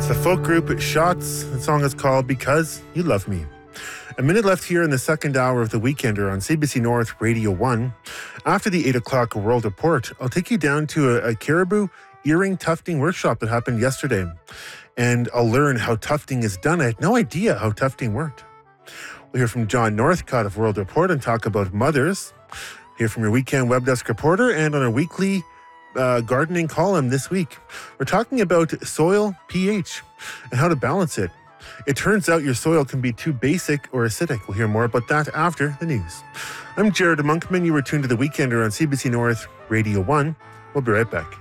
the folk group Shots. The song is called Because You Love Me. A minute left here in the second hour of The Weekender on CBC North Radio 1. After the 8 o'clock World Report, I'll take you down to a caribou earring tufting workshop that happened yesterday. And I'll learn how tufting is done. I had no idea how tufting worked. We'll hear from John Northcott of World Report and talk about mothers. Hear from your weekend web desk reporter and on our weekly gardening column this week. We're talking about soil pH and how to balance it. It turns out your soil can be too basic or acidic. We'll hear more about that after the news. I'm Jared Monkman. You were tuned to The Weekender on CBC North Radio 1. We'll be right back.